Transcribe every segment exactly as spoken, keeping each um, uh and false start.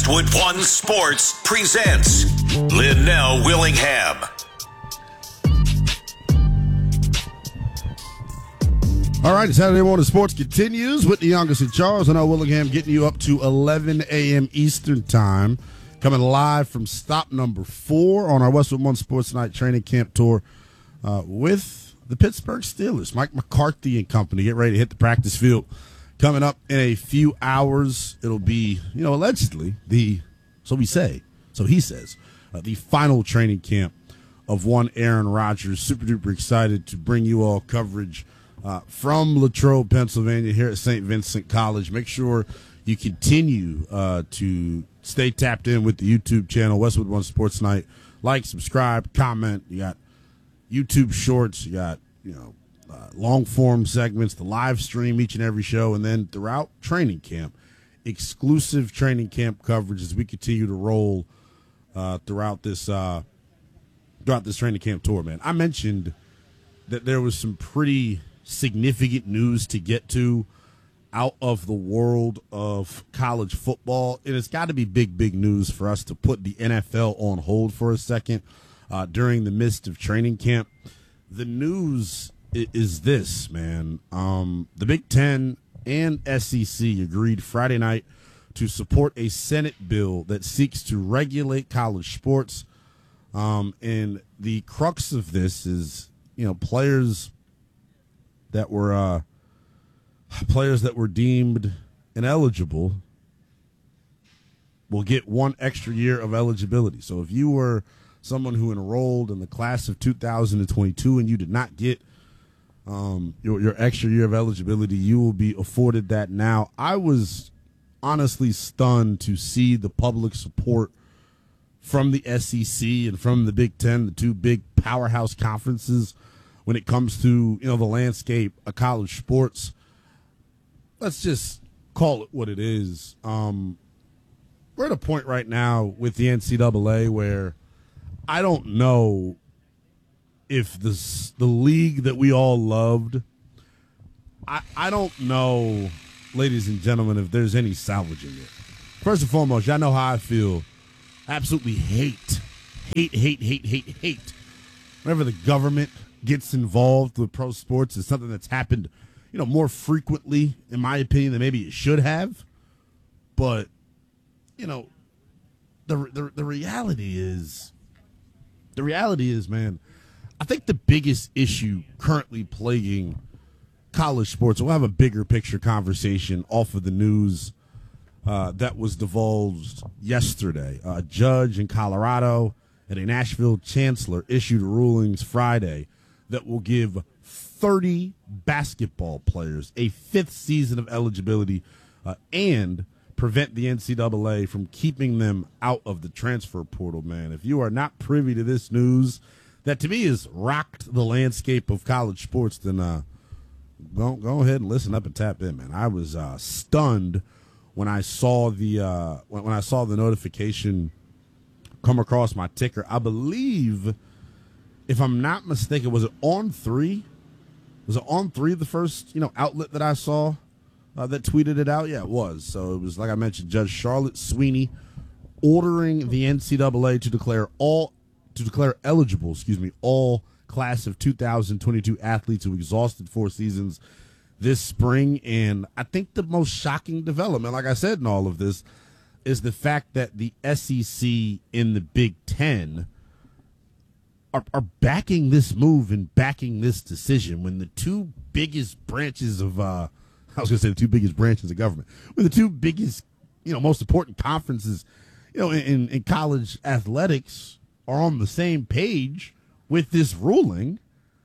Westwood One Sports presents Linnell Willingham. All right, Saturday Morning Sports continues with the youngest and Charles. And Willingham getting you up to eleven a.m. Eastern Time. Coming live from stop number four on our Westwood One Sports Night training camp tour uh, with the Pittsburgh Steelers. Mike McCarthy and company get ready to hit the practice field. Coming up in a few hours, it'll be, you know, allegedly the, so we say, so he says, uh, the final training camp of one Aaron Rodgers. Super duper excited to bring you all coverage uh, from Latrobe, Pennsylvania, here at Saint Vincent College. Make sure you continue uh, to stay tapped in with the YouTube channel, Westwood One Sports Night. Like, subscribe, comment. You got YouTube Shorts. You got, you know, Uh, long-form segments, the live stream each and every show, and then throughout training camp, exclusive training camp coverage as we continue to roll uh, throughout this uh, throughout this training camp tour, man. I mentioned that there was some pretty significant news to get to out of the world of college football, and it's got to be big, big news for us to put the N F L on hold for a second uh, during the midst of training camp. The news is this, man. Um, the Big Ten and S E C agreed Friday night to support a Senate bill that seeks to regulate college sports. Um, and the crux of this is, you know, players that were uh, players that were deemed ineligible will get one extra year of eligibility. So if you were someone who enrolled in the class of two thousand twenty-two and you did not get Um, your your extra year of eligibility, you will be afforded that now. I was honestly stunned to see the public support from the S E C and from the Big Ten, the two big powerhouse conferences, when it comes to, you know, the landscape of college sports. Let's just call it what it is. Um, we're at a point right now with the N C double A where I don't know if this, the league that we all loved, I, I don't know, ladies and gentlemen, if there's any salvaging it. First and foremost, y'all know how I feel. I absolutely hate, hate, hate, hate, hate, hate. Whenever the government gets involved with pro sports, it's something that's happened, you know, more frequently, in my opinion, than maybe it should have. But, you know, the the, the reality is, the reality is, man, I think the biggest issue currently plaguing college sports, we'll have a bigger picture conversation off of the news uh, that was divulged yesterday. A judge in Colorado and a Nashville chancellor issued rulings Friday that will give thirty basketball players a fifth season of eligibility uh, and prevent the N C double A from keeping them out of the transfer portal, man. If you are not privy to this news, that to me has rocked the landscape of college sports, then uh, go go ahead and listen up and tap in, man. I was uh, stunned when I saw the uh, when, when I saw the notification come across my ticker. I believe, if I'm not mistaken, was it On three? Was it On three the first, you know, outlet that I saw uh, that tweeted it out? Yeah, it was. So it was, like I mentioned, Judge Charlotte Sweeney ordering the N C double A to declare all. to declare eligible, excuse me, all class of two thousand twenty-two athletes who exhausted four seasons this spring. And I think the most shocking development, like I said in all of this, is the fact that the S E C and the Big Ten are, are backing this move and backing this decision when the two biggest branches of, uh, I was going to say the two biggest branches of government, when the two biggest, you know, most important conferences, you know, in, in college athletics are on the same page with this ruling.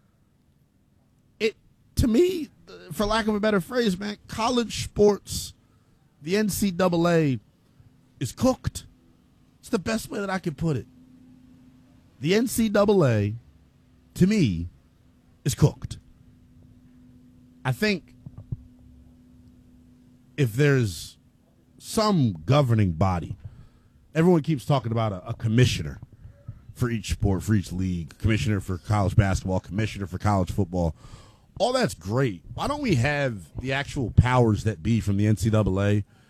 It, to me, for lack of a better phrase, man, college sports, the N C double A is cooked. It's the best way that I could put it. The N C double A, to me, is cooked. I think if there's some governing body, everyone keeps talking about a, a commissioner for each sport, for each league, commissioner for college basketball, commissioner for college football. All that's great. Why don't we have the actual powers that be from the N C double A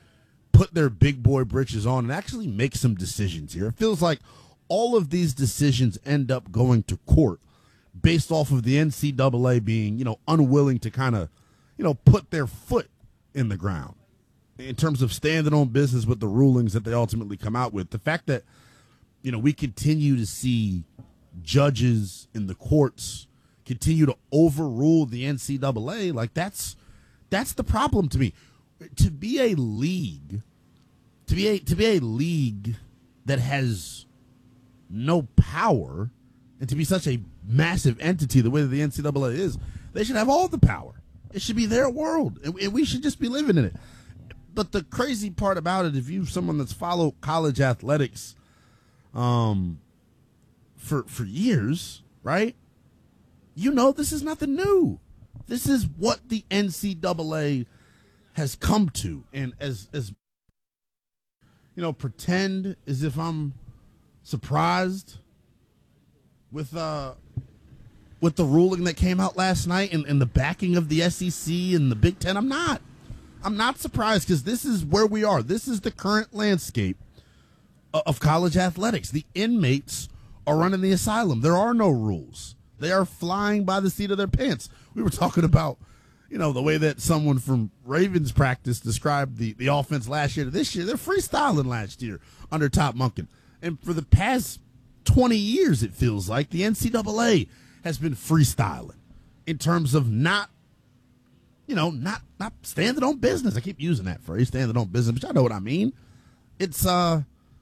put their big boy britches on and actually make some decisions here. It feels like all of these decisions end up going to court based off of the N C double A being, you know, unwilling to kind of, you know, put their foot in the ground in terms of standing on business with the rulings that they ultimately come out with. The fact that, you know, we continue to see judges in the courts continue to overrule the N C double A, like that's that's the problem to me. To be a league, to be a to be a league that has no power, and to be such a massive entity the way that the N C double A is, they should have all the power. It should be their world, and we should just be living in it. But the crazy part about it, if you're someone that's followed college athletics um, for for years, right, you know this is nothing new. This is what the N C double A has come to. And as, as you know, pretend as if I'm surprised with uh with the ruling that came out last night and, and the backing of the S E C and the Big Ten. I'm not. I'm not surprised because this is where we are. This is the current landscape of college athletics. The inmates are running the asylum. There are no rules. They are flying by the seat of their pants. We were talking about, you know, the way that someone from Ravens practice described the, the offense last year to this year. They're freestyling last year under Todd Monken. And for the past twenty years, it feels like, the N C double A has been freestyling in terms of not, you know, not not standing on business. I keep using that phrase, standing on business, but y'all know what I mean. It's uh,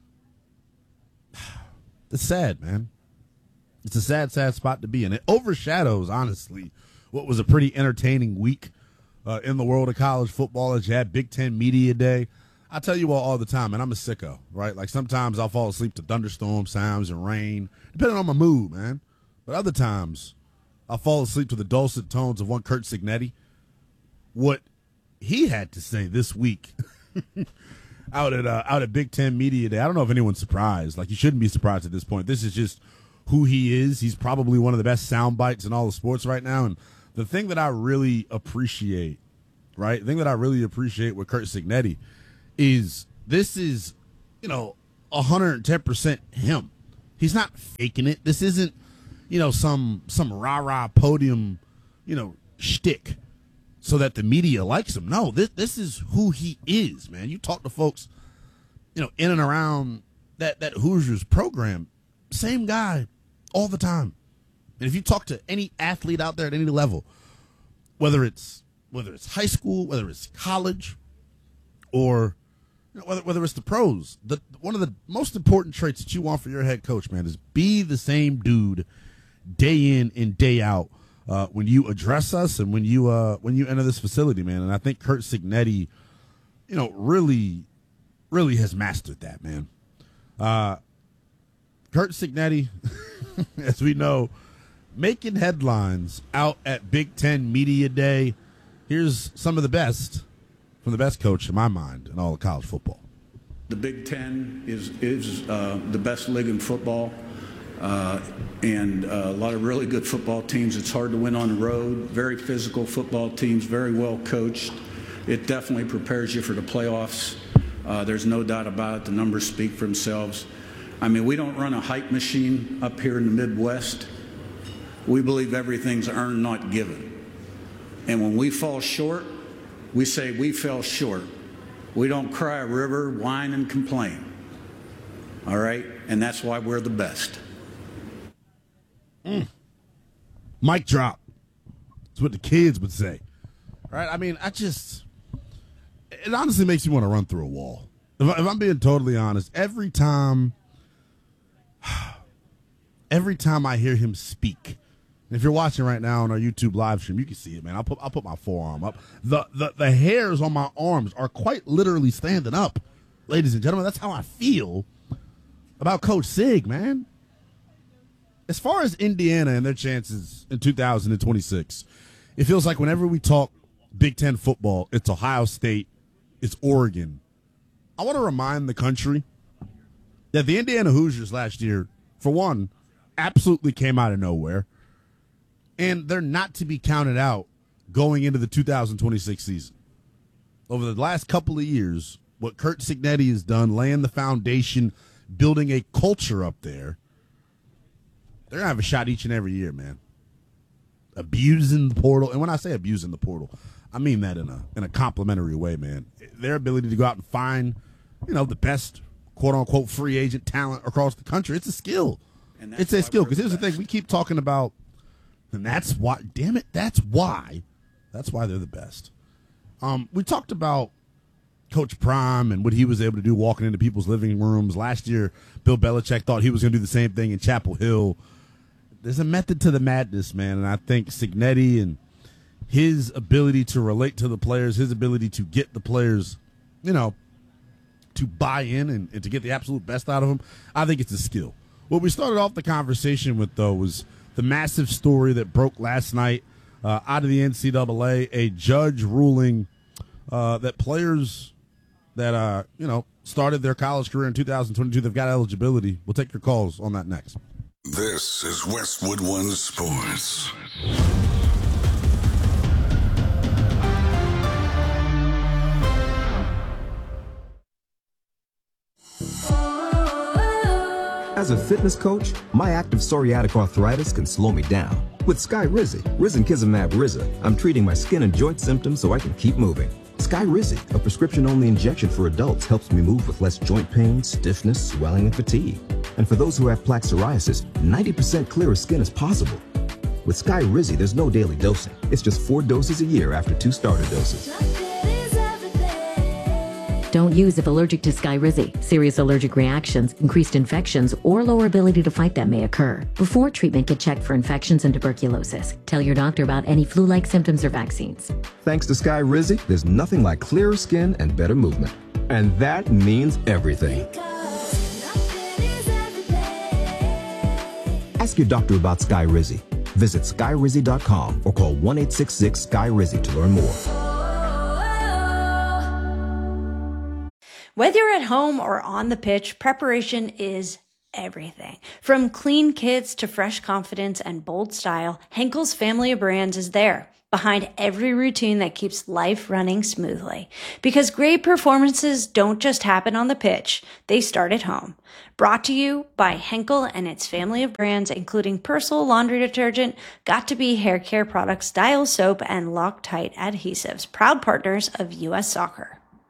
it's sad, man. It's a sad, sad spot to be in. It overshadows, honestly, what was a pretty entertaining week uh, in the world of college football as you had Big Ten Media Day. I tell you all all the time, and I'm a sicko, right? Like sometimes I'll fall asleep to thunderstorm sounds and rain, depending on my mood, man. But other times I'll fall asleep to the dulcet tones of one Curt Cignetti. What he had to say this week out at uh, out at Big Ten Media Day. I don't know if anyone's surprised. Like, you shouldn't be surprised at this point. This is just who he is. He's probably one of the best sound bites in all of sports right now. And the thing that I really appreciate, right, the thing that I really appreciate with Curt Cignetti is this is, you know, one hundred ten percent him. He's not faking it. This isn't, you know, some some rah-rah podium, you know, shtick so that the media likes him. No, this this is who he is, man. You talk to folks, you know, in and around that, that Hoosiers program, same guy all the time. And if you talk to any athlete out there at any level, whether it's whether it's high school, whether it's college, or you know, whether whether it's the pros, the one of the most important traits that you want for your head coach, man, is be the same dude day in and day out uh, when you address us and when you uh, when you enter this facility, man. And I think Curt Cignetti, you know, really, really has mastered that, man. Uh, Curt Cignetti, as we know, making headlines out at Big Ten Media Day. Here's some of the best from the best coach, in my mind, in all of college football. The Big Ten is is uh, the best league in football, uh, and uh, a lot of really good football teams. It's hard to win on the road. Very physical football teams, very well coached. It definitely prepares you for the playoffs. Uh, there's no doubt about it. The numbers speak for themselves. I mean, we don't run a hype machine up here in the Midwest. We believe everything's earned, not given. And when we fall short, we say we fell short. We don't cry a river, whine, and complain. All right? And that's why we're the best. Mm. Mic drop. That's what the kids would say. All right? I mean, I just, it honestly makes me want to run through a wall. If, I, if I'm being totally honest, every time, every time I hear him speak, if you're watching right now on our YouTube live stream, you can see it, man. I'll put I'll put my forearm up. The, the the hairs on my arms are quite literally standing up, ladies and gentlemen. That's how I feel about Coach Sig, man. As far as Indiana and their chances in two thousand twenty-six, it feels like whenever we talk Big Ten football, it's Ohio State, it's Oregon. I want to remind the country that the Indiana Hoosiers last year, for one, absolutely came out of nowhere. And they're not to be counted out going into the two thousand twenty-six season. Over the last couple of years, what Curt Cignetti has done, laying the foundation, building a culture up there, they're going to have a shot each and every year, man. Abusing the portal. And when I say abusing the portal, I mean that in a in a complimentary way, man. Their ability to go out and find, you know, the best, quote-unquote, free agent talent across the country. It's a skill. It's a skill. Because here's the thing. We keep talking about, and that's why, damn it, that's why, that's why they're the best. Um, we talked about Coach Prime and what he was able to do walking into people's living rooms. Last year, Bill Belichick thought he was going to do the same thing in Chapel Hill. There's a method to the madness, man, and I think Cignetti and his ability to relate to the players, his ability to get the players, you know, to buy in and, and to get the absolute best out of them, I think it's a skill. What we started off the conversation with, though, was the massive story that broke last night uh, out of the N C double A, a judge ruling uh, that players that, uh, you know, started their college career in two thousand twenty-two, they've got eligibility. We'll take your calls on that next. This is Westwood One Sports. As a fitness coach, my active psoriatic arthritis can slow me down. With Skyrizi, Risankizumab Riza, I'm treating my skin and joint symptoms so I can keep moving. Skyrizi, a prescription-only injection for adults, helps me move with less joint pain, stiffness, swelling, and fatigue. And for those who have plaque psoriasis, ninety percent clearer skin is possible. With Skyrizi, there's no daily dosing. It's just four doses a year after two starter doses. Don't use if allergic to Skyrizi. Serious allergic reactions, increased infections, or lower ability to fight them may occur. Before treatment, get checked for infections and tuberculosis. Tell your doctor about any flu-like symptoms or vaccines. Thanks to Skyrizi, there's nothing like clearer skin and better movement. And that means everything. Ask your doctor about Skyrizi. Visit Skyrizi dot com or call one eight six six Sky Rizi to learn more. Whether you're at home or on the pitch, preparation is everything. From clean kits to fresh confidence and bold style, Henkel's family of brands is there, behind every routine that keeps life running smoothly. Because great performances don't just happen on the pitch, they start at home. Brought to you by Henkel and its family of brands, including Persil laundry detergent, Got2b hair care products, Dial soap, and Loctite adhesives, proud partners of U S Soccer.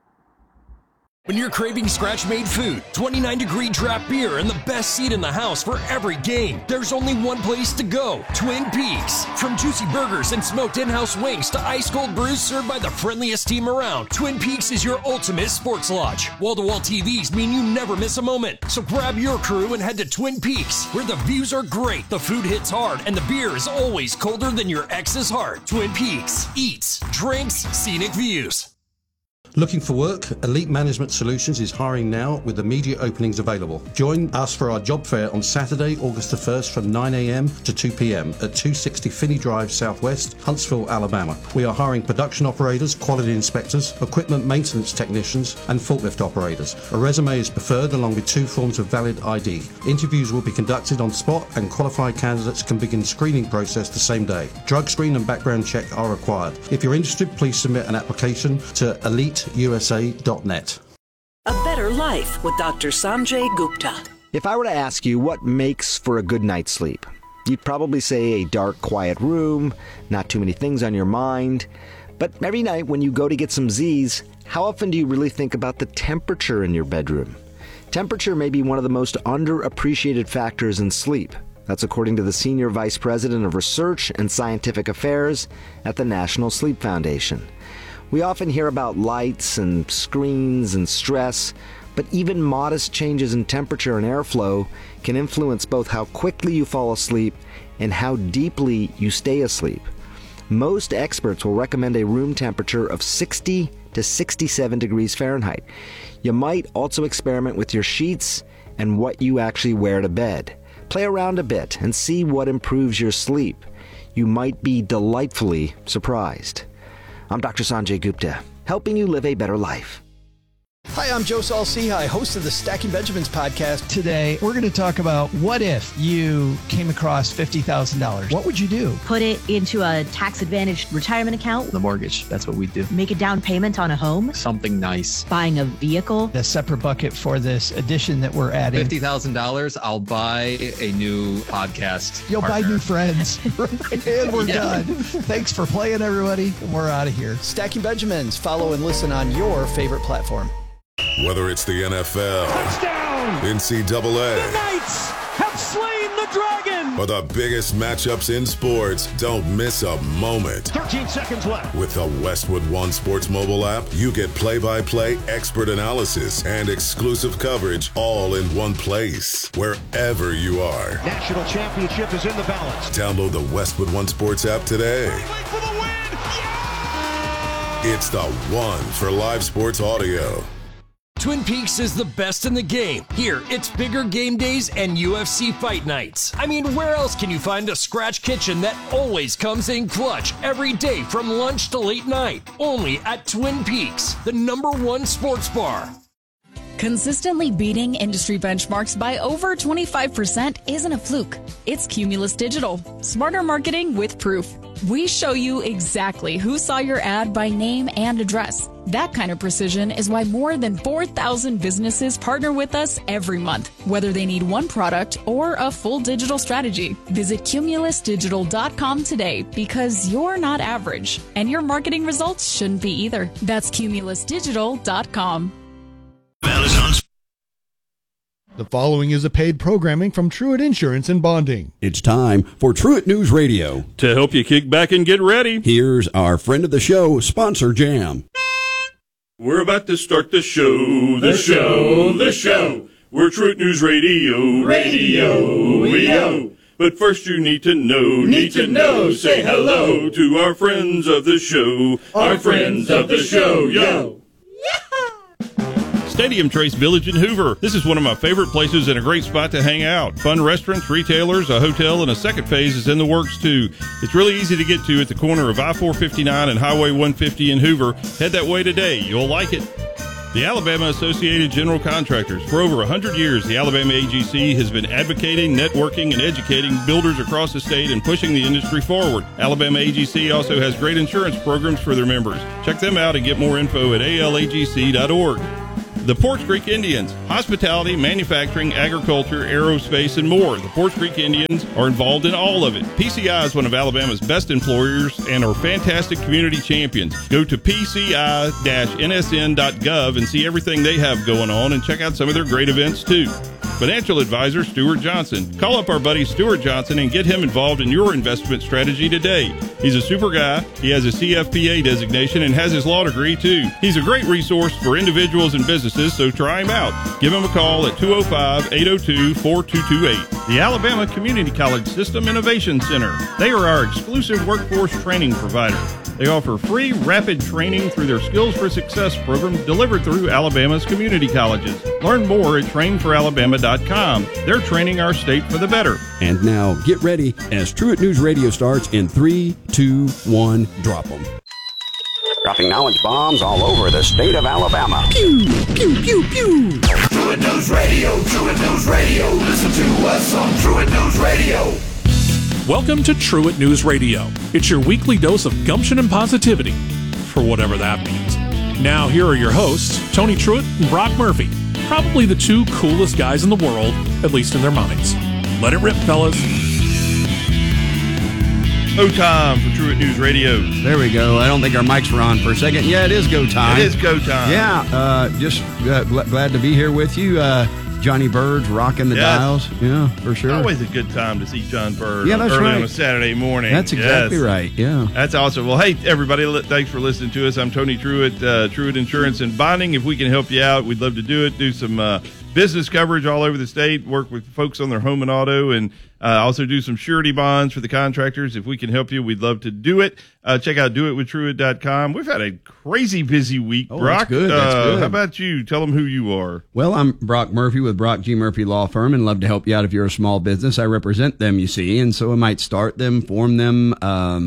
When you're craving scratch-made food, twenty-nine degree draft beer, and the best seat in the house for every game, there's only one place to go, Twin Peaks. From juicy burgers and smoked in-house wings to ice-cold brews served by the friendliest team around, Twin Peaks is your ultimate sports lodge. Wall-to-wall T Vs mean you never miss a moment. So grab your crew and head to Twin Peaks, where the views are great, the food hits hard, and the beer is always colder than your ex's heart. Twin Peaks. Eats, drinks, scenic views. Looking for work? Elite Management Solutions is hiring now with immediate openings available. Join us for our job fair on Saturday, August the first from nine a.m. to two p.m. at two sixty Finney Drive Southwest, Huntsville, Alabama. We are hiring production operators, quality inspectors, equipment maintenance technicians, and forklift operators. A resume is preferred along with two forms of valid I D. Interviews will be conducted on spot and qualified candidates can begin screening process the same day. Drug screen and background check are required. If you're interested, please submit an application to elite U S A dot net. A better life with Doctor Sanjay Gupta. If I were to ask you what makes for a good night's sleep, you'd probably say a dark, quiet room, not too many things on your mind. But every night when you go to get some Z's, how often do you really think about the temperature in your bedroom? Temperature may be one of the most underappreciated factors in sleep. That's according to the Senior Vice President of Research and Scientific Affairs at the National Sleep Foundation. We often hear about lights and screens and stress, but even modest changes in temperature and airflow can influence both how quickly you fall asleep and how deeply you stay asleep. Most experts will recommend a room temperature of sixty to sixty-seven degrees Fahrenheit. You might also experiment with your sheets and what you actually wear to bed. Play around a bit and see what improves your sleep. You might be delightfully surprised. I'm Doctor Sanjay Gupta, helping you live a better life. Hi, I'm Joe Saul-Sehy, host of the Stacking Benjamins podcast. Today, we're going to talk about what if you came across fifty thousand dollars. What would you do? Put it into a tax-advantaged retirement account. The mortgage, that's what we do. Make a down payment on a home. Something nice. Buying a vehicle. A separate bucket for this addition that we're adding. fifty thousand dollars, I'll buy a new podcast You'll partner. buy new friends. And we're yeah. done. Thanks for playing, everybody. We're out of here. Stacking Benjamins. Follow and listen on your favorite platform. Whether it's the N F L, touchdown, N C double A, the Knights have slain the dragon, or the biggest matchups in sports, don't miss a moment. thirteen seconds left. With the Westwood One Sports mobile app, you get play-by-play expert analysis and exclusive coverage all in one place, wherever you are. National championship is in the balance. Download the Westwood One Sports app today. For the win. Yeah! It's the one for live sports audio. Twin Peaks is the best in the game. Here, it's bigger game days and U F C fight nights. I mean, where else can you find a scratch kitchen that always comes in clutch every day from lunch to late night? Only at Twin Peaks, the number one sports bar. Consistently beating industry benchmarks by over twenty-five percent isn't a fluke. It's Cumulus Digital. Smarter marketing with proof. We show you exactly who saw your ad by name and address. That kind of precision is why more than four thousand businesses partner with us every month, whether they need one product or a full digital strategy. Visit cumulus digital dot com today because you're not average, and your marketing results shouldn't be either. That's cumulus digital dot com. The following is a paid programming from Truett Insurance and Bonding. It's time for Truett News Radio. To help you kick back and get ready, here's our friend of the show, Sponsor Jam. We're about to start the show, the show, the show. We're Truett News Radio, radio, yo. But first you need to know, need to know, say hello to our friends of the show, our friends of the show, yo. Stadium Trace Village in Hoover. This is one of my favorite places and a great spot to hang out. Fun restaurants, retailers, a hotel, and a second phase is in the works too. It's really easy to get to at the corner of I four fifty-nine and Highway one fifty in Hoover. Head that way today. You'll like it. The Alabama Associated General Contractors. For over one hundred years, the Alabama A G C has been advocating, networking, and educating builders across the state and pushing the industry forward. Alabama A G C also has great insurance programs for their members. Check them out and get more info at A L A G C dot org. The Porch Creek Indians, hospitality, manufacturing, agriculture, aerospace, and more. The Porch Creek Indians are involved in all of it. P C I is one of Alabama's best employers and are fantastic community champions. Go to P C I N S N dot gov and see everything they have going on and check out some of their great events too. Financial advisor Stuart Johnson. Call up our buddy Stuart Johnson and get him involved in your investment strategy today. He's a super guy. He has a C F P A designation and has his law degree too. He's a great resource for individuals and businesses, so try him out. Give him a call at two oh five, eight oh two, four two two eight. The Alabama Community College System Innovation Center. They are our exclusive workforce training provider. They offer free, rapid training through their Skills for Success program delivered through Alabama's community colleges. Learn more at train for alabama dot com. They're training our state for the better. And now, get ready as Truett News Radio starts in three, two, one, drop them. Dropping knowledge bombs all over the state of Alabama. Pew, pew, pew, pew. Truett News Radio, Truett News Radio. Listen to us on Truett News Radio. Welcome to Truett News Radio. It's your weekly dose of gumption and positivity, for whatever that means. Now, here are your hosts, Tony Truett and Brock Murphy. Probably the two coolest guys in the world, at least in their minds. Let it rip, fellas. Go time for Truett News Radio. There we go. I don't think our mics were on for a second. Yeah, it is go time. It is go time. Yeah, uh, just uh, gl- glad to be here with you. Uh, Johnny Bird's rocking the yes. dials. Yeah, for sure. Always a good time to see John Bird yeah, that's early right. on a Saturday morning. That's exactly yes. right, yeah. That's awesome. Well, hey, everybody, thanks for listening to us. I'm Tony Truett, uh, Truett Insurance and Bonding. If we can help you out, we'd love to do it. Do some uh, business coverage all over the state, work with folks on their home and auto, and uh, also do some surety bonds for the contractors. If we can help you, we'd love to do it. Uh, check out do it with truett dot com. We've had a crazy busy week, oh, Brock. That's good. That's uh, good. How about you? Tell them who you are. Well, I'm Brock Murphy with Brock G. Murphy Law Firm and love to help you out if you're a small business. I represent them, you see, and so I might start them, form them, um,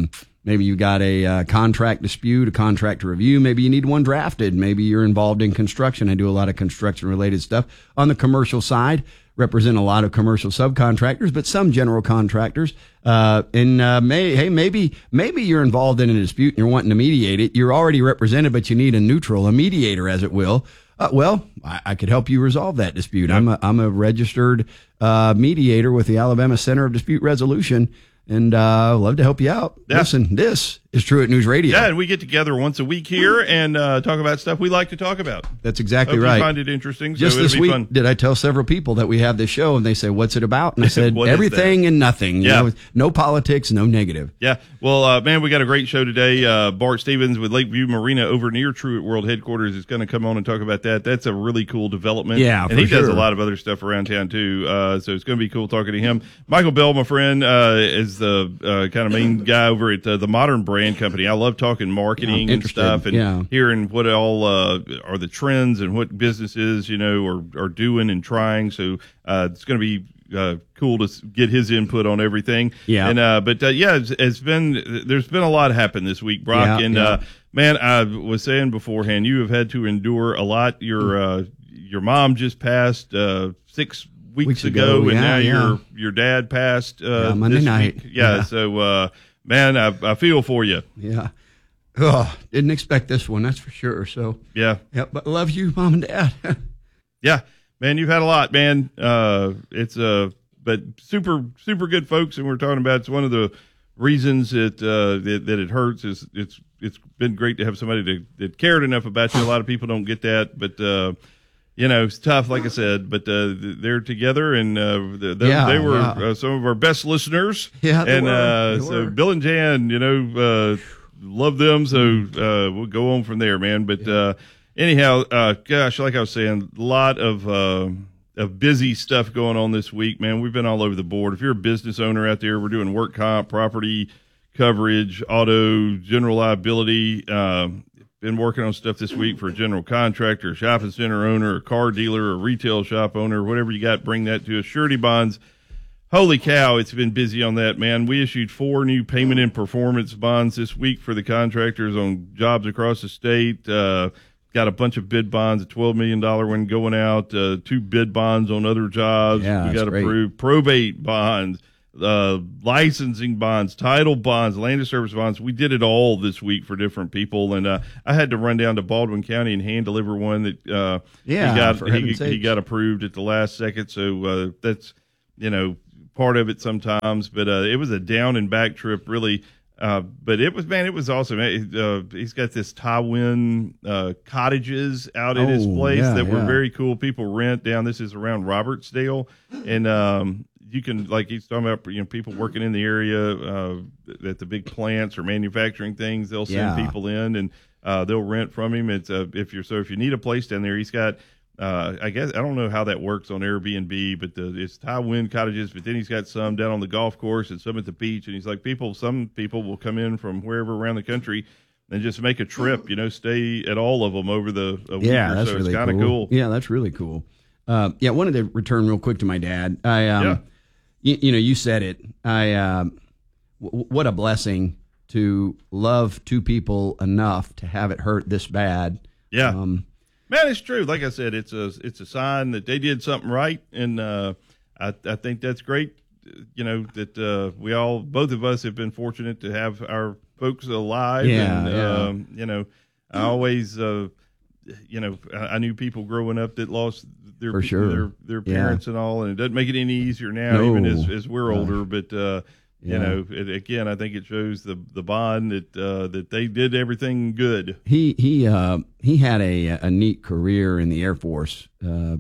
Maybe you got a uh, contract dispute, a contract review. Maybe you need one drafted. Maybe you're involved in construction. I do a lot of construction-related stuff. On the commercial side, represent a lot of commercial subcontractors, but some general contractors. Uh, and uh, may, hey, maybe maybe you're involved in a dispute and you're wanting to mediate it. You're already represented, but you need a neutral, a mediator, as it will. Uh, well, I, I could help you resolve that dispute. Yep. I'm a, I'm a registered uh, mediator with the Alabama Center of Dispute Resolution. And uh love to help you out. Yeah. Listen, this is Truett News Radio. Yeah, and we get together once a week here and uh, talk about stuff we like to talk about. That's exactly Hope right. You find it interesting. Just so this be week, fun. did I tell several people that we have this show, and they say, "What's it about?" And I said, "Everything and nothing." Yeah, you know, no politics, no negative. Yeah. Well, uh, man, we got a great show today. Uh, Bart Stevens with Lakeview Marina over near Truett World Headquarters is going to come on and talk about that. That's a really cool development. Yeah, and for he sure. does a lot of other stuff around town too. Uh, so it's going to be cool talking to him. Michael Bell, my friend, uh, is the uh, kind of main guy over at uh, the Modern Brand Company. I love talking marketing yeah, and stuff, and yeah. hearing what all uh, are the trends and what businesses you know are are doing and trying. So uh, it's going to be uh, cool to get his input on everything. Yeah. And uh, but uh, yeah, it's, it's been there's been a lot happen this week, Brock. Yeah, and yeah. Uh, man, I was saying beforehand, you have had to endure a lot. Your uh, your mom just passed uh, six weeks, Weeks ago, ago, and yeah, now yeah. your your dad passed uh, Yeah, Monday this night. week. Yeah, Yeah. so. Uh, Man, I, I feel for you. Yeah. Oh, didn't expect this one, that's for sure. So yeah, yeah. But love you, Mom and Dad. Yeah, man, you've had a lot, man. Uh, it's uh, but super, super good folks, and we're talking about it's one of the reasons that uh, that, that it hurts is it's it's been great to have somebody that, that cared enough about you. A lot of people don't get that, but uh, you know, it's tough, like I said. But uh, they're together, and uh, they, Yeah, they were yeah. uh, some of our best listeners. Yeah, they and were. uh, They so were. Bill and Jan, you know, uh, love them. So uh, we'll go on from there, man. But uh, anyhow, uh, gosh, like I was saying, a lot of uh, of busy stuff going on this week, man. We've been all over the board. If you're a business owner out there, we're doing work comp, property coverage, auto, general liability. Uh, been working on stuff this week for a general contractor, shopping center owner, a car dealer, a retail shop owner, whatever you got, bring that to us. Surety bonds. Holy cow, it's been busy on that, man. We issued four new payment and performance bonds this week for the contractors on jobs across the state. Uh, got a bunch of bid bonds, a twelve million dollars one going out, uh, two bid bonds on other jobs. Yeah, we that's got great. approved probate bonds, uh, licensing bonds, title bonds, land service bonds. We did it all this week for different people. And, uh, I had to run down to Baldwin County and hand deliver one that, uh, Yeah, he got, for he, heaven's he sakes. got approved at the last second. So, uh, that's, you know, part of it sometimes, but, uh, it was a down and back trip really. Uh, but it was, man, it was awesome. Uh, he's got this Tywin, uh, cottages out at his Oh, place yeah, that were yeah. very cool. People rent down. This is around Robertsdale. And, um, you can, like he's talking about, you know, people working in the area, uh, at the big plants or manufacturing things, they'll send Yeah. people in and, uh, they'll rent from him. It's, uh, if you're, so if you need a place down there, he's got, Uh, I guess I don't know how that works on Airbnb, but the, it's Tywin cottages. But then he's got some down on the golf course and some at the beach. And he's like, people, some people will come in from wherever around the country and just make a trip. You know, stay at all of them over the a week Yeah, or that's so. really It's kind of cool. cool. Yeah, that's really cool. Uh, yeah, wanted to return real quick to my dad. I, um, Yeah. you, you know, you said it. I, um, w- what a blessing to love two people enough to have it hurt this bad. Yeah. Um, Man, it's true. Like I said, it's a it's a sign that they did something right, and uh, I I think that's great. You know that uh, we all, both of us, have been fortunate to have our folks alive. Yeah, and, yeah. Um, you know, I always, uh, you know, I, I knew people growing up that lost their For sure. their their Yeah. parents and all, and it doesn't make it any easier now, No. even as as we're older. But uh, you Yeah. know, it, again, I think it shows the the bond that uh, that they did everything good. He he uh, he had a a neat career in the Air Force. Uh,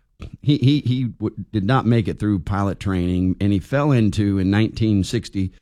he he he w- did not make it through pilot training, and he fell into in nineteen sixty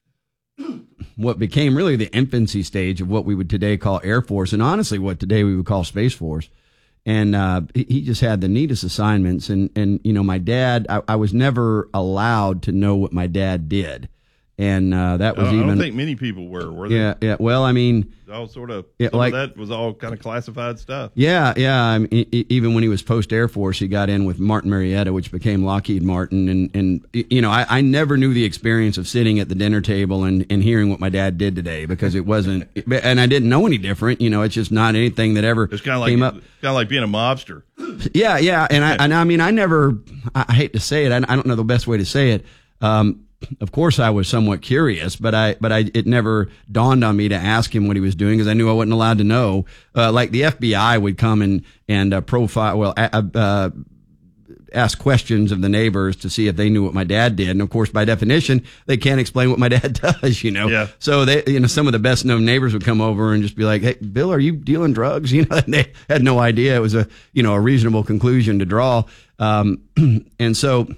what became really the infancy stage of what we would today call Air Force, and honestly, what today we would call Space Force. And uh, he he just had the neatest assignments. And and you know, my dad, I, I was never allowed to know what my dad did. And uh, that was uh, even. I don't think many people were. Were they? Yeah, yeah. Well, I mean, all sort of. Yeah, some like, of that was all kind of classified stuff. Yeah, yeah. I mean, e- even when he was post Air Force, he got in with Martin Marietta, which became Lockheed Martin. And and you know, I, I never knew the experience of sitting at the dinner table and, and hearing what my dad did today, because it wasn't, and I didn't know any different. You know, it's just not anything that ever It's kind of like came up. kind of like being a mobster. Yeah, yeah. And I and I mean, I never. I, I hate to say it. I, I don't know the best way to say it. Um, Of course, I was somewhat curious, but I, but I, it never dawned on me to ask him what he was doing, because I knew I wasn't allowed to know. Uh, like the F B I would come and and uh, profile, well, uh, uh, ask questions of the neighbors to see if they knew what my dad did, and of course, by definition, they can't explain what my dad does. You know, yeah. So they, you know, some of the best known neighbors would come over and just be like, "Hey, Bill, are you dealing drugs?" You know, and they had no idea. It was a, you know, a reasonable conclusion to draw, um, and so.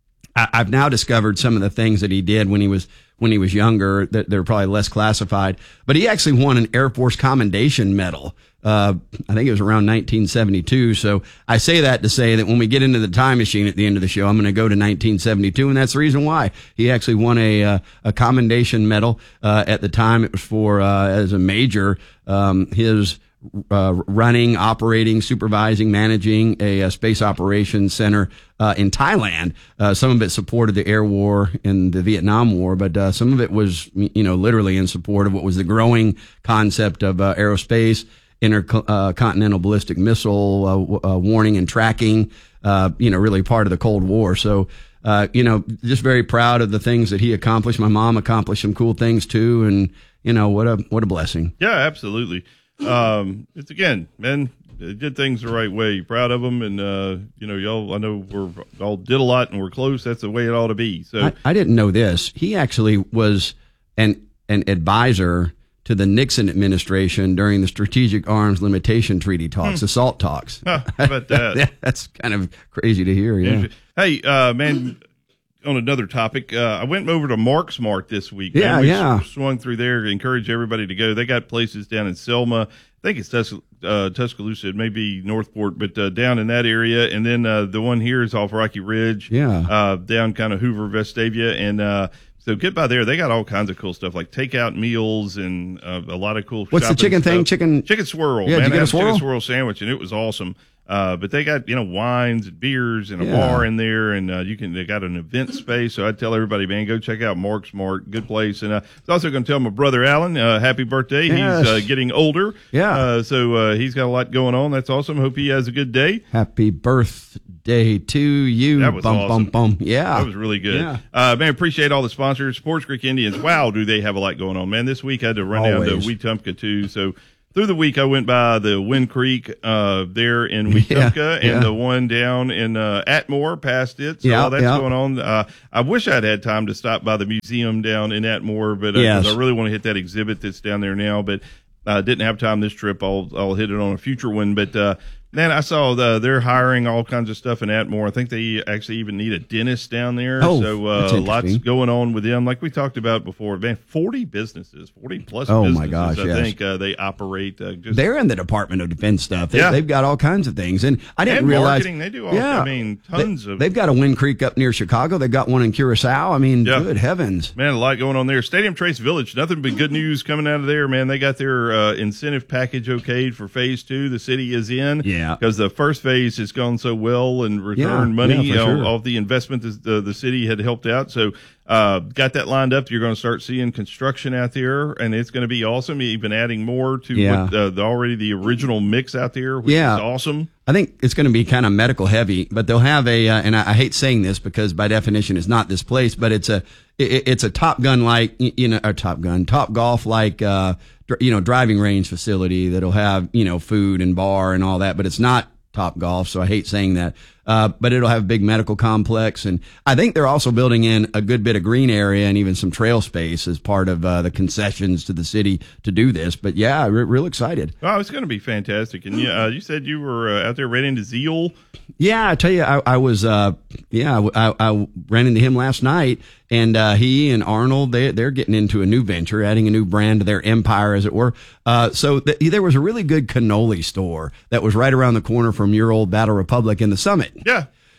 I've now discovered some of the things that he did when he was when he was younger that they're probably less classified. But he actually won an Air Force Commendation Medal. Uh, I think it was around nineteen seventy-two. So I say that to say that when we get into the time machine at the end of the show, I'm going to go to nineteen seventy-two, and that's the reason why he actually won a uh, a commendation medal. Uh, at the time, it was for uh, as a major um, his. Uh, running, operating, supervising, managing a, a space operations center uh, in Thailand. Uh, some of it supported the air war and the Vietnam War, but uh, some of it was, you know, literally in support of what was the growing concept of uh, aerospace, intercontinental uh, ballistic missile uh, uh, warning and tracking. Uh, you know, really part of the Cold War. So. Uh, you know, just very proud of the things that he accomplished. My mom accomplished some cool things too, and you know, what a what a blessing. Yeah, absolutely. Um, it's again, man, they did things the right way. Proud of them, and uh, you know, y'all. I know we're all did a lot, and we're close. That's the way it ought to be. So I, I didn't know this. He actually was an an advisor to the Nixon administration during the Strategic Arms Limitation Treaty talks, hmm. the SALT talks. Huh, how about that? That's kind of crazy to hear. Yeah. Hey, uh, man. On another topic, uh, I went over to Mark's Mart this week. Yeah, man. We yeah. swung through there. Encourage everybody to go. They got places down in Selma. I think it's Tus- uh, Tuscaloosa. It may be Northport, but uh, down in that area. And then uh, the one here is off Rocky Ridge. Yeah. Uh, down kind of Hoover, Vestavia. And uh, so get by there. They got all kinds of cool stuff like takeout meals and uh, a lot of cool What's the chicken stuff. thing? Chicken Chicken swirl. Yeah, man. did you get I a had swirl? Chicken swirl sandwich, and it was awesome. Uh, but they got, you know, wines and beers and a Yeah. bar in there, and uh, you can, they got an event space. So I'd tell everybody, man, go check out Mark's Mart. Good place. And uh, I was also going to tell my brother Alan, uh, happy birthday. Yes. He's uh, getting older. Yeah. Uh, so uh, he's got a lot going on. That's awesome. Hope he has a good day. Happy birthday to you. That was bum, awesome. Bum, bum. Yeah. That was really good. Yeah. Uh, man, appreciate all the sponsors. Sports Creek Indians. Wow, do they have a lot going on, man. This week I had to run Always. down to Wetumpka, too. So through the week, I went by the Wind Creek uh, there in Wetumpka Yeah, and yeah. the one down in uh, Atmore, past it. So Yeah, all that's yeah. going on. Uh, I wish I'd had time to stop by the museum down in Atmore, but uh, 'cause Yes. I really want to hit that exhibit that's down there now. But I uh, didn't have time this trip. I'll I'll hit it on a future one. But uh, man, I saw the, they're hiring all kinds of stuff in Atmore. I think they actually even need a dentist down there. Oh, so that's uh, interesting. lots going on with them, like we talked about before. Man, forty businesses, forty plus. Oh, businesses, my gosh, I yes. think uh, they operate. Uh, just They're in the Department of Defense stuff. They, Yeah. They've got all kinds of things. And I didn't And realize. marketing, they do all- yeah, I mean, tons they, of- They've got a Wind Creek up near Chicago. They've got one in Curacao. I mean, Yeah. good heavens. Man, a lot going on there. Stadium Trace Village, nothing but good news coming out of there, man. They got their uh, incentive package okayed for phase two. The city is in. Yeah. Because the first phase has gone so well and returned Yeah, money yeah, for on sure. off the investment that the, the city had helped out. So uh, got that lined up. You're going to start seeing construction out there, and it's going to be awesome. Even adding more to Yeah. what uh, the already the original mix out there, which Yeah. is awesome. I think it's going to be kind of medical heavy, but they'll have a, uh, and I, I hate saying this because by definition it's not this place, but it's a, it, it's a Top Gun like, you know, or Top Gun, Top Golf like, uh, dr- you know, driving range facility that'll have, you know, food and bar and all that, but it's not Top Golf, so I hate saying that. Uh, but it'll have a big medical complex, and I think they're also building in a good bit of green area and even some trail space as part of uh, the concessions to the city to do this. But yeah, re- real excited. Oh, it's going to be fantastic. And yeah, uh, you said you were uh, out there right into Zeal. Yeah, I tell you, I, I was, uh, yeah, I, I ran into him last night, and uh, he and Arnold, they, they're getting into a new venture, adding a new brand to their empire, as it were. Uh, so th- there was a really good cannoli store that was right around the corner from your old Battle Republic in the Summit. Yeah.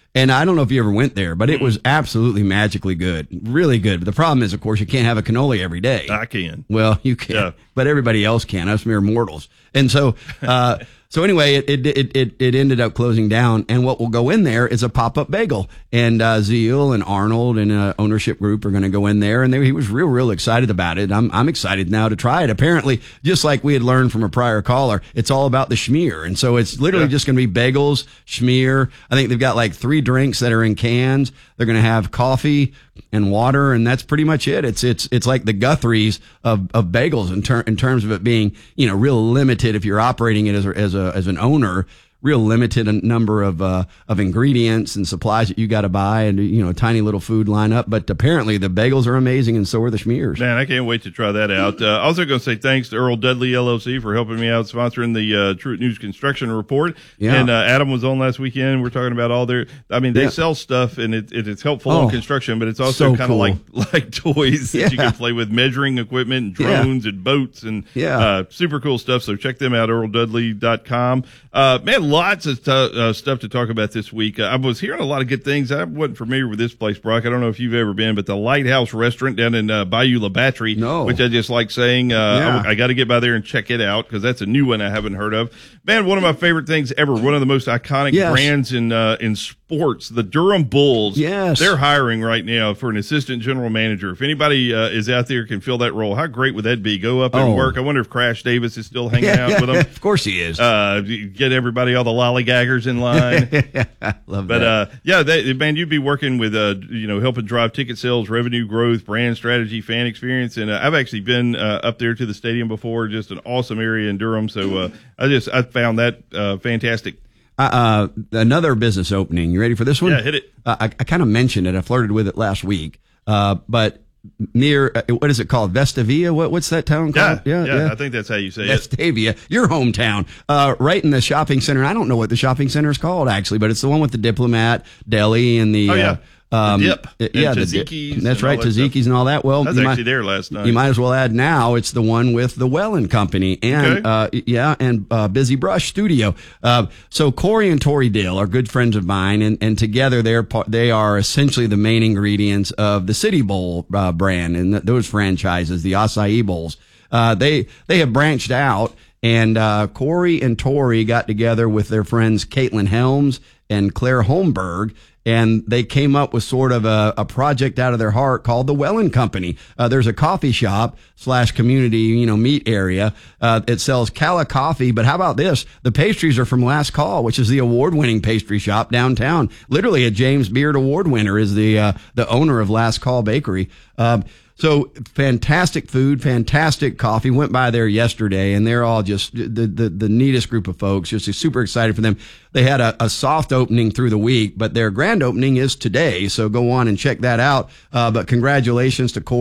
And I don't know if you ever went there, but it was absolutely magically good. Really good. But the problem is, of course, you can't have a cannoli every day. I can. Well, you can, Yeah. but everybody else can. Us mere mortals. And so, uh, so anyway, it, it, it, it, it ended up closing down. And what will go in there is a pop-up bagel. And, uh, Zeal and Arnold and, uh, ownership group are going to go in there. And they, he was real, real excited about it. I'm, I'm excited now to try it. Apparently, just like we had learned from a prior caller, it's all about the schmear. And so it's literally Yeah. just going to be bagels, schmear. I think they've got like three drinks that are in cans. They're going to have coffee and water, and that's pretty much it. It's it's it's like the Guthrie's of, of bagels in, ter- in terms of it being, you know, real limited if you're operating it as a, as a as an owner. Real limited number of uh, of ingredients and supplies that you got to buy, and you know, a tiny little food lineup. But apparently, the bagels are amazing, and so are the schmears. Man, I can't wait to try that out. Uh, also going to say thanks to Earl Dudley L L C for helping me out sponsoring the uh, Truett News Construction Report. Yeah. And uh, Adam was on last weekend. We're talking about all their. I mean, they Yeah. sell stuff, and it, it it's helpful Oh, in construction, but it's also so kind of cool. like like toys that you Yeah. can play with, measuring equipment, and Yeah. drones, and boats, and Yeah. uh, super cool stuff. So check them out, earl dudley dot com. Uh, man, lots of t- uh, stuff to talk about this week. Uh, I was hearing a lot of good things. I wasn't familiar with this place, Brock. I don't know if you've ever been, but the Lighthouse Restaurant down in uh, Bayou La Batterie, No. which I just like saying. Uh, Yeah. I, I got to get by there and check it out because that's a new one I haven't heard of. Man, one of my favorite things ever. One of the most iconic Yes. brands in uh, in sports, the Durham Bulls. Yes. They're hiring right now for an assistant general manager. If anybody uh, is out there can fill that role, how great would that be? Go up and Oh. work. I wonder if Crash Davis is still hanging Yeah, out yeah, with them. of course he is. Uh, get everybody, all the lollygaggers in line. Love But that. uh, yeah, they, man, you'd be working with uh, you know, helping drive ticket sales, revenue growth, brand strategy, fan experience, and uh, I've actually been uh, up there to the stadium before. Just an awesome area in Durham. So uh, I just I found that uh, fantastic. Uh, uh, another business opening. You ready for this one? Yeah, hit it. Uh, I, I kind of mentioned it. I flirted with it last week. Uh, but near, uh, what is it called? Vestavia? What, what's that town Yeah, called? yeah, I think that's how you say it. Vestavia, your hometown, uh, right in the shopping center. I don't know what the shopping center is called actually, but it's the one with the Diplomat Deli and the, Oh, yeah. uh, um, The Dip uh, and yeah, the Dip. Tzatziki's That's and right, all that stuff. Tzatziki's and all that. Well, I was you actually might- there last night. You might as well add now. It's the one with the Wellen Company and Okay. uh, yeah, and uh, Busy Brush Studio. Uh, so Corey and Tori Dale are good friends of mine, and, and together they're par- they are essentially the main ingredients of the City Bowl uh, brand and th- those franchises, the Acai Bowls. Uh, they they have branched out, and uh, Corey and Tori got together with their friends Caitlin Helms and Claire Holmberg, and they came up with sort of a, a project out of their heart called the Wellen Company. Uh, there's a coffee shop slash community, you know, meet area. Uh, it sells Calla coffee, but how about this? The pastries are from Last Call, which is the award-winning pastry shop downtown. Literally a James Beard Award winner is the uh, the owner of Last Call Bakery. Um, So fantastic food, fantastic coffee. Went by there yesterday, and they're all just the the, the neatest group of folks. Just super excited for them. They had a, a soft opening through the week, but their grand opening is today. So go on and check that out. Uh, but congratulations to Corey